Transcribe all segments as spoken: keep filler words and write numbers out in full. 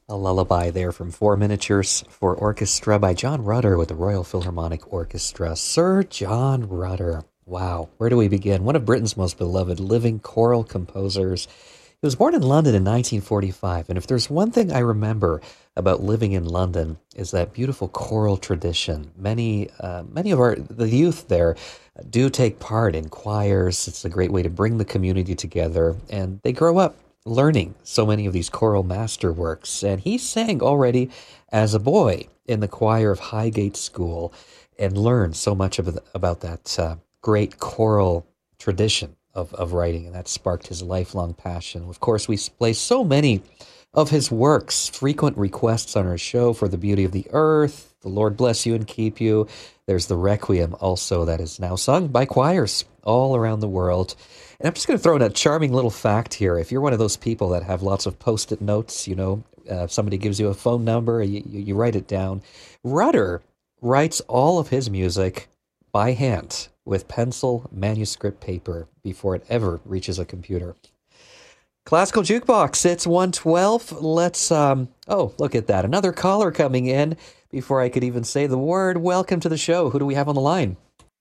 A lullaby there from Four Miniatures for Orchestra by John Rutter with the Royal Philharmonic Orchestra. Sir John Rutter. Wow, where do we begin? One of Britain's most beloved living choral composers. He was born in London in nineteen forty-five, and if there's one thing I remember about living in London is that beautiful choral tradition. Many, uh, many of our the youth there do take part in choirs. It's a great way to bring the community together, and they grow up learning so many of these choral masterworks. And he sang already as a boy in the choir of Highgate School and learned so much of, about that uh, great choral tradition of, of writing. And that sparked his lifelong passion. Of course, we play so many of his works, frequent requests on our show for The Beauty of the Earth, The Lord Bless You and Keep You. There's the Requiem also that is now sung by choirs all around the world. And I'm just going to throw in a charming little fact here. If you're one of those people that have lots of post-it notes, you know, uh, if somebody gives you a phone number, you, you, you write it down. Rutter writes all of his music by hand with pencil manuscript paper before it ever reaches a computer. Classical Jukebox, it's one twelve. Let's, um, oh, look at that. Another caller coming in before I could even say the word. Welcome to the show. Who do we have on the line?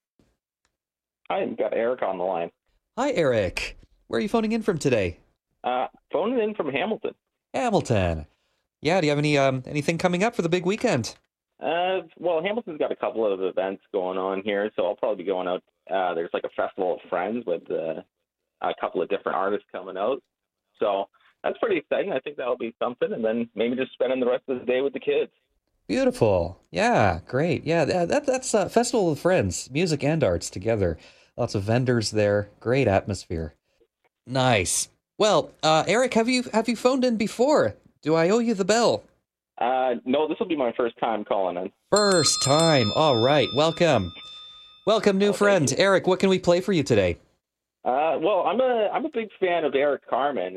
Hi, I've got Eric on the line. Hi, Eric. Where are you phoning in from today? Uh, phoning in from Hamilton. Hamilton. Yeah, do you have any um anything coming up for the big weekend? Uh, well, Hamilton's got a couple of events going on here, so I'll probably be going out. Uh, there's like a festival of friends with uh, a couple of different artists coming out. So that's pretty exciting. I think that'll be something, and then maybe just spending the rest of the day with the kids. Beautiful. Yeah, great. Yeah, that, that that's a festival of friends, music and arts together. Lots of vendors there. Great atmosphere. Nice. Well, uh, Eric, have you have you phoned in before? Do I owe you the bell? Uh, no, this will be my first time calling in. First time. All right. Welcome. Welcome, new Oh, friend. Eric, what can we play for you today? Uh, well, I'm a I'm a big fan of Eric Carmen.